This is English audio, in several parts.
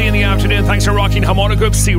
8:50 in the afternoon. Thanks to Rockingham Auto Group. See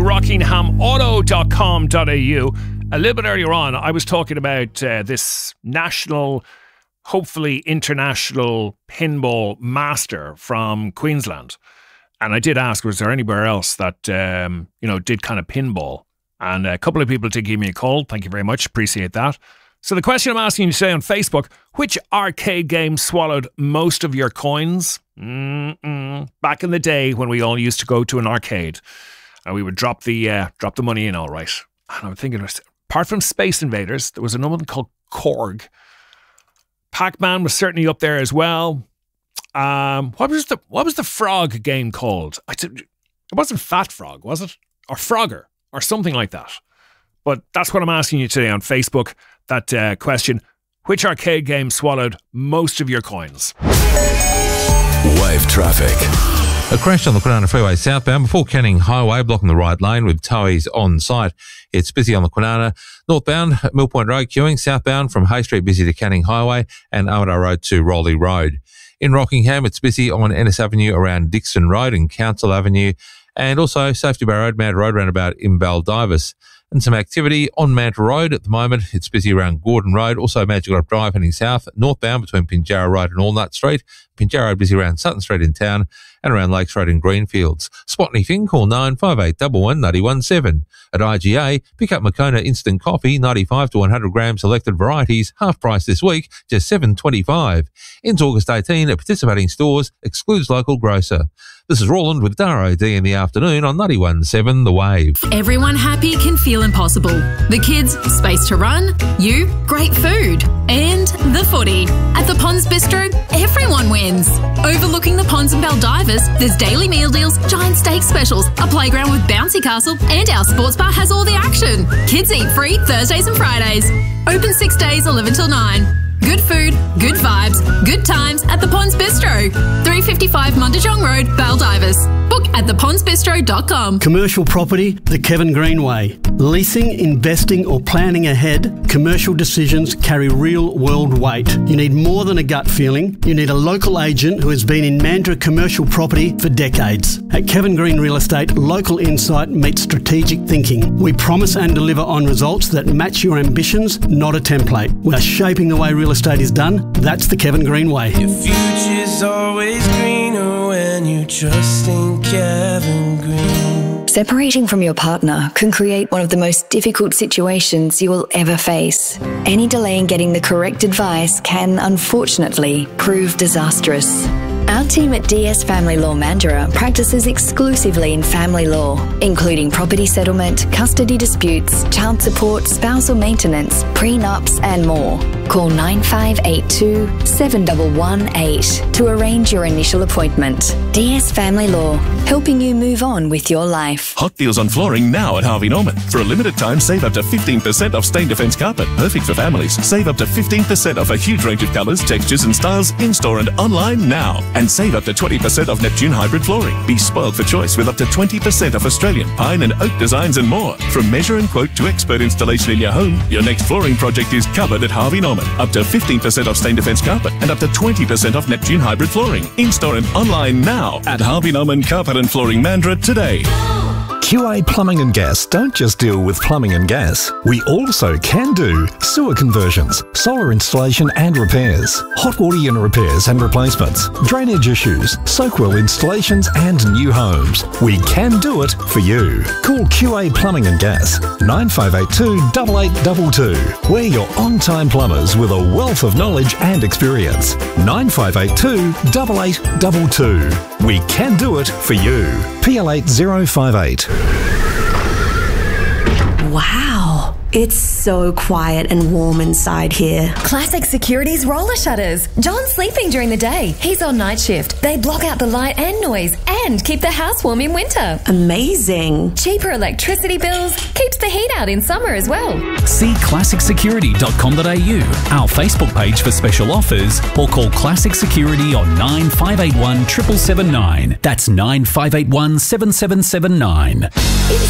rockinghamauto.com.au. A little bit earlier on, I was talking about this national, hopefully international pinball master from Queensland. And I did ask, was there anywhere else that, did kind of pinball? And a couple of people did give me a call. Thank you very much. Appreciate that. So the question I'm asking you today on Facebook, which arcade game swallowed most of your coins? Back in the day when we all used to go to an arcade and we would drop the money in, all right. And I'm thinking, apart from Space Invaders, there was another one called Korg. Pac-Man was certainly up there as well. What was the frog game called? It wasn't Fat Frog, was it? Or Frogger, or something like that. But that's what I'm asking you today on Facebook. That question, which arcade game swallowed most of your coins? Wave traffic. A crash on the Kwinana Freeway southbound before Canning Highway, blocking the right lane with towies on site. It's busy on the Kwinana. Northbound, Mill Point Road queuing. Southbound from Hay Street, busy to Canning Highway and Armadale Road to Rowley Road. In Rockingham, it's busy on Ennis Avenue around Dixon Road and Council Avenue. And also Safety Bar Road, Mount Road roundabout in Baldivis. And some activity on Mount Road at the moment. It's busy around Gordon Road. Also Magic Rock Drive heading south, northbound between Pinjarra Road and Allnut Street. Pinjarra Road busy around Sutton Street in town and around Lakes Road in Greenfields. Spot anything, call 95811 At IGA, pick up Moccona Instant Coffee, 95 to 100 gram selected varieties, half price this week, just $7.25. Ends August 18 at participating stores, excludes local grocer. This is Roland with ROD in the afternoon on 91.7 The Wave. Everyone happy can feel impossible. The kids, space to run, you, great food, and the footy. At the Ponds Bistro, everyone wins. Overlooking the ponds and Baldivis, there's daily meal deals, giant steak specials, a playground with bouncy castle, and our sports bar has all the action. Kids eat free Thursdays and Fridays. Open 6 days, 11 till 9. Good food, good vibes, good times at the Ponds Bistro. 355 Mundijong Road, Baldivis. Book at thepondsbistro.com. Commercial property, the Kevin Green Way. Leasing, investing or planning ahead, commercial decisions carry real-world weight. You need more than a gut feeling. You need a local agent who has been in Mandurah commercial property for decades. At Kevin Green Real Estate, local insight meets strategic thinking. We promise and deliver on results that match your ambitions, not a template. We are shaping the way real estate is done. That's the Kevin Green Way. Your future's always greener when you trust in Kevin Green. Separating from your partner can create one of the most difficult situations you will ever face. Any delay in getting the correct advice can, unfortunately, prove disastrous. Our team at DS Family Law Mandurah practices exclusively in family law, including property settlement, custody disputes, child support, spousal maintenance, prenups and more. Call 9582 7118 to arrange your initial appointment. DS Family Law, helping you move on with your life. Hot deals on flooring now at Harvey Norman. For a limited time, save up to 15% off Stain Defence carpet. Perfect for families. Save up to 15% off a huge range of colours, textures and styles in-store and online now. And save up to 20% off Neptune hybrid flooring. Be spoiled for choice with up to 20% off Australian pine and oak designs and more. From measure and quote to expert installation in your home, your next flooring project is covered at Harvey Norman. Up to 15% off Stain Defence carpet and up to 20% off Neptune hybrid flooring. In-store and online now at Harvey Norman Carpet and Flooring Mandurah today. QA Plumbing and Gas don't just deal with plumbing and gas. We also can do sewer conversions, solar installation and repairs, hot water unit repairs and replacements, drainage issues, soak well installations and new homes. We can do it for you. Call QA Plumbing and Gas 9582 8822. We're your on-time plumbers with a wealth of knowledge and experience. 9582 8822. We can do it for you. PL8058. Wow, it's so quiet and warm inside here. Classic Security's roller shutters. John's sleeping during the day. He's on night shift. They block out the light and noise and keep the house warm in winter. Amazing. Cheaper electricity bills, keeps the heat out in summer as well. See classicsecurity.com.au, our Facebook page for special offers, or call Classic Security on 9581 7779. That's 9581 7779. It's